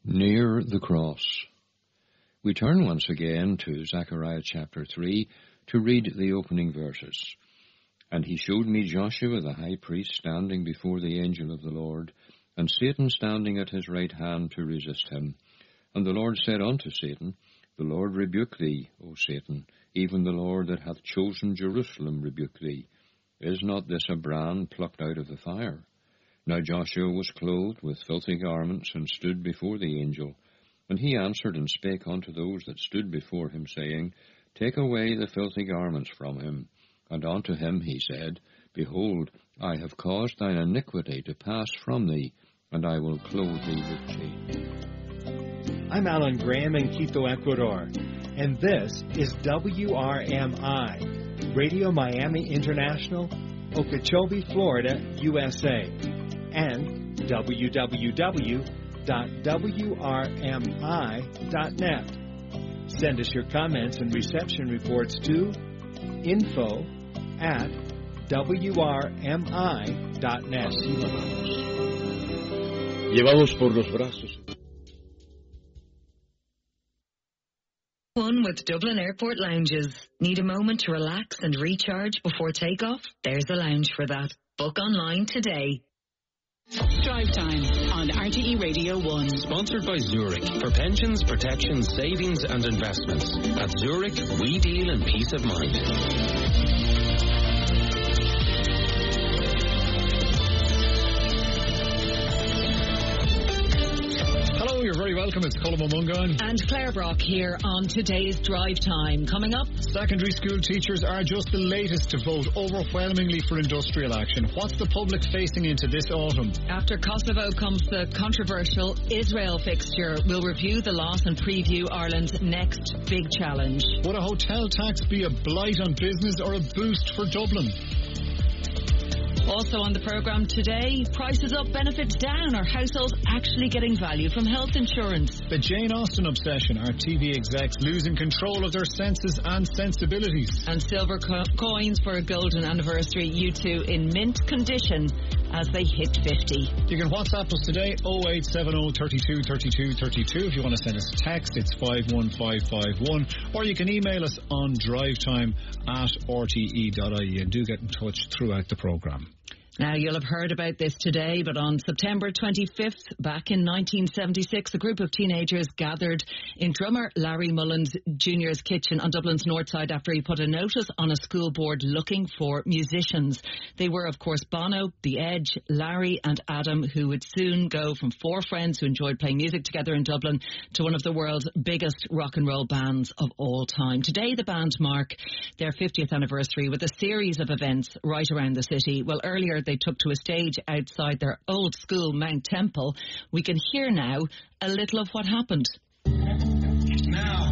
Near the cross. We turn once again to Zechariah chapter 3 to read the opening verses. And he showed me Joshua the high priest standing before the angel of the Lord, and Satan standing at his right hand to resist him. And the Lord said unto Satan, The Lord rebuke thee, O Satan, even the Lord that hath chosen Jerusalem rebuke thee. Is not this a brand plucked out of the fire? Now Joshua was clothed with filthy garments, and stood before the angel. And he answered and spake unto those that stood before him, saying, Take away the filthy garments from him. And unto him he said, Behold, I have caused thine iniquity to pass from thee, and I will clothe thee with shame. I'm Alan Graham in Quito, Ecuador, and this is WRMI, Radio Miami International, Okeechobee, Florida, USA, and www.wrmi.net. Send us your comments and reception reports to info@wrmi.net. Llevados por los brazos. One with Dublin Airport Lounges. Need a moment to relax and recharge before takeoff? There's a lounge for that. Book online today. Drive Time on RTE Radio 1. Sponsored by Zurich. For pensions, protection, savings and investments. At Zurich, we deal in peace of mind. Hello, you're very welcome. It's Colm O'Mungan and Claire Brock here on today's Drive Time. Coming up, secondary school teachers are just the latest to vote overwhelmingly for industrial action. What's the public facing into this autumn? After Kosovo comes the controversial Israel fixture. We'll review the loss and preview Ireland's next big challenge. Would a hotel tax be a blight on business or a boost for Dublin? Also on the programme today, prices up, benefits down. Are households actually getting value from health insurance? The Jane Austen obsession. Are TV execs losing control of their senses and sensibilities? And silver coins for a golden anniversary. U2 in mint condition as they hit 50. You can WhatsApp us today, 0870 32 32 32. If you want to send us a text, it's 51551. Or you can email us on drivetime@rte.ie, and do get in touch throughout the programme. Now, you'll have heard about this today, but on September 25th, back in 1976, a group of teenagers gathered in drummer Larry Mullins Jr.'s kitchen on Dublin's north side after he put a notice on a school board looking for musicians. They were, of course, Bono, The Edge, Larry and Adam, who would soon go from four friends who enjoyed playing music together in Dublin to one of the world's biggest rock and roll bands of all time. Today, the band mark their 50th anniversary with a series of events right around the city. Well, earlier they took to a stage outside their old school Mount Temple. We can hear now a little of what happened. Now,